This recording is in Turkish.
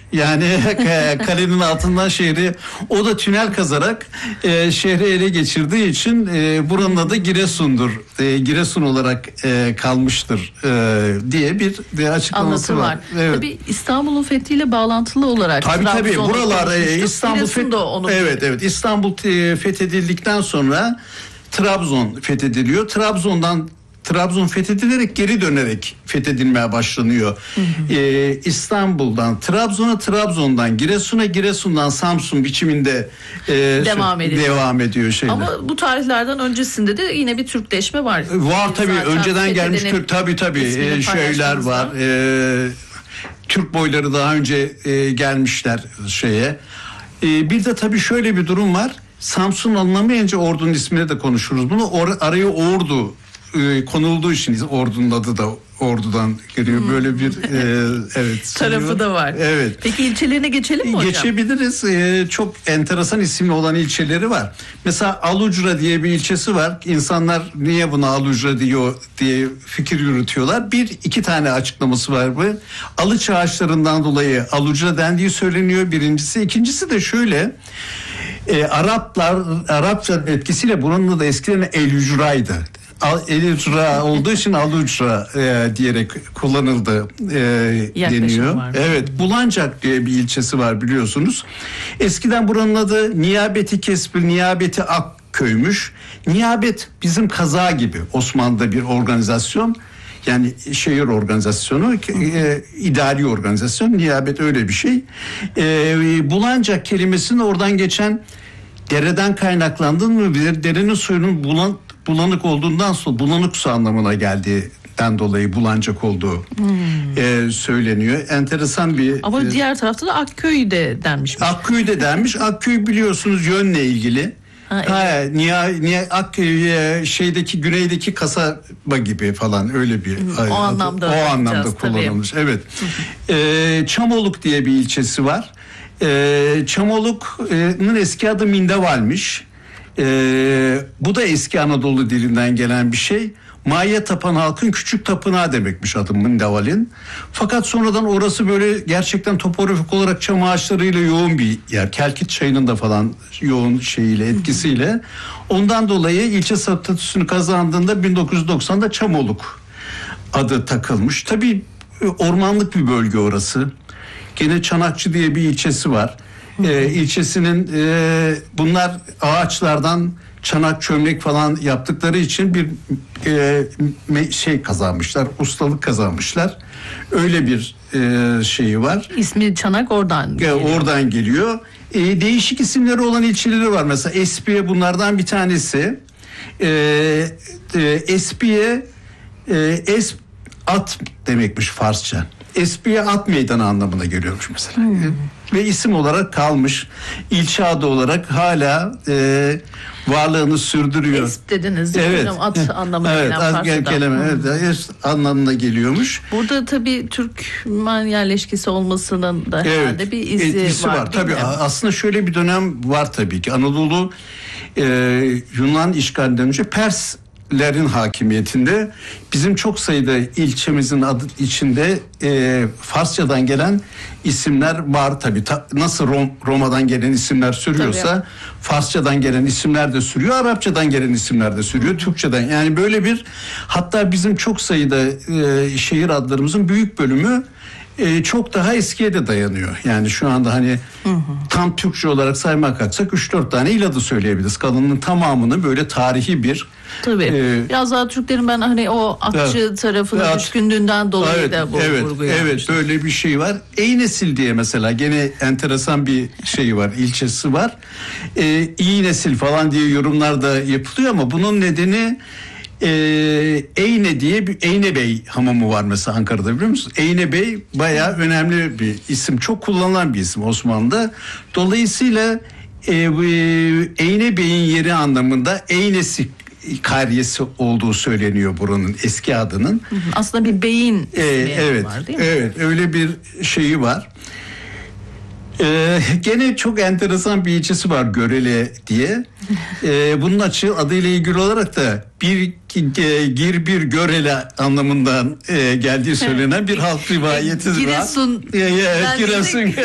Yani kalenin altından şehri, o da tünel kazarak şehri ele geçirdiği için buranın adı Giresun'dur. Giresun olarak kalmıştır diye bir açıklaması var. Evet. Tabii İstanbul'un fethiyle bağlantılı olarak. Tabii buralar İstanbul İstanbul fethedildikten sonra Trabzon fethediliyor. Trabzon fethedilerek geri dönerek fethedilmeye başlanıyor. İstanbul'dan Trabzon'a, Trabzon'dan Giresun'a, Giresun'dan Samsun biçiminde devam ediyor şeyler. Ama bu tarihlerden öncesinde de yine bir Türkleşme var. Var tabii. Önceden gelmiş tabii şeyler var. Türk boyları daha önce gelmişler şeye. Bir de tabii şöyle bir durum var. Samsun anlamayınca Ordu'nun ismini de konuşuruz. Bunu araya Ordu konulduğu için Ordu'nun adı da Ordu'dan geliyor. Böyle bir tarafı da var. Evet. Peki ilçelerine geçelim mi hocam? Geçebiliriz. Çok enteresan isimli olan ilçeleri var. Mesela Alucra diye bir ilçesi var. İnsanlar niye buna Alucra diyor diye fikir yürütüyorlar. İki tane açıklaması var bu. Alıç ağaçlarından dolayı Alucra dendiği söyleniyor birincisi. İkincisi de şöyle. Arapça etkisiyle bunun da eskiden El-Hücra'ydı. El-Hücra olduğu için Al-Hücra diyerek kullanıldı deniyor. Evet, Bulancak diye bir ilçesi var biliyorsunuz. Eskiden buranın adı Niyabeti Kesbil, Niyabeti Akköy'müş. Niyabet bizim kaza gibi Osmanlı'da bir organizasyon. Yani şehir organizasyonu, idari organizasyon, niyabet öyle bir şey. Bulancak kelimesinin oradan geçen dereden kaynaklandığını mı bilir, derenin suyunun bulanık olduğundan sonra bulanık su anlamına geldiğinden dolayı Bulancak olduğu söyleniyor. Enteresan bir... Ama diğer tarafta da Akköy de denmiş. Akköy de denmiş. Akköy biliyorsunuz yönle ilgili. Niye Akköy şeydeki güneydeki kasaba gibi falan öyle bir o anlamda kullanılmış. Tabii. Evet. Çamoluk diye bir ilçesi var. Çamoluk'un eski adı Mindeval'miş. Bu da eski Anadolu dilinden gelen bir şey. Maya tapan halkın küçük tapınağı demekmiş adı Mindeval'in. Fakat sonradan orası böyle gerçekten topografik olarak çam ağaçlarıyla yoğun bir yer. Kelkit çayının da falan yoğun şeyiyle, etkisiyle. Ondan dolayı ilçe statüsünü kazandığında 1990'da Çamoluk adı takılmış. Tabii ormanlık bir bölge orası. Gene Çanakçı diye bir ilçesi var. İlçesinin bunlar ağaçlardan çanak çömlek falan yaptıkları için bir şey kazanmışlar, ustalık kazanmışlar. Öyle bir şeyi var. İsmi Çanak oradan geliyor. Oradan geliyor. Değişik isimleri olan ilçeleri var. Mesela Espiye bunlardan bir tanesi. Espiye at demekmiş Farsça. Espiye at meydanı anlamına geliyormuş mesela. Ve isim olarak kalmış. İlçe adı olarak hala varlığını sürdürüyor. Esp dediniz. Evet. At anlamına gelen Farsçadan. Kelime, anlamına geliyormuş. Burada tabii Türkmen yerleşkesi olmasının da herhalde bir izi var. Tabii aslında şöyle bir dönem var tabii ki. Anadolu Yunan işgalinden önce Perslerin hakimiyetinde bizim çok sayıda ilçemizin adı içinde Farsçadan gelen isimler var tabii. Nasıl Roma'dan gelen isimler sürüyorsa tabii. Farsçadan gelen isimler de sürüyor, Arapçadan gelen isimler de sürüyor, Türkçeden. Yani böyle bir, hatta bizim çok sayıda şehir adlarımızın büyük bölümü çok daha eskiye de dayanıyor. Yani şu anda hani tam Türkçe olarak saymak kalksak 3-4 tane il adı söyleyebiliriz. Kalanının tamamını böyle tarihi bir... Tabii. Biraz daha Türklerin ben hani o Akçı tarafına düşkündüğünden dolayı da bu vurguyu yapmıştım. Evet, böyle bir şey var. Eynesil diye mesela gene enteresan bir şey var, ilçesi var. İyi nesil falan diye yorumlar da yapılıyor ama bunun nedeni Eyne diye bir Eyne Bey hamamı var mesela Ankara'da, biliyor musunuz? Eyne Bey bayağı önemli bir isim. Çok kullanılan bir isim Osmanlı'da. Dolayısıyla Eyne Bey'in yeri anlamında Eynesi Karyesi olduğu söyleniyor buranın eski adının. Aslında bir beyin ismi var değil mi? Evet, öyle bir şeyi var. Gene çok enteresan bir ilçesi var Görele diye. Bunun adıyla ilgili olarak da gir bir Görele anlamından geldiği söylenen bir halk rivayeti var. Giresun. Giresun.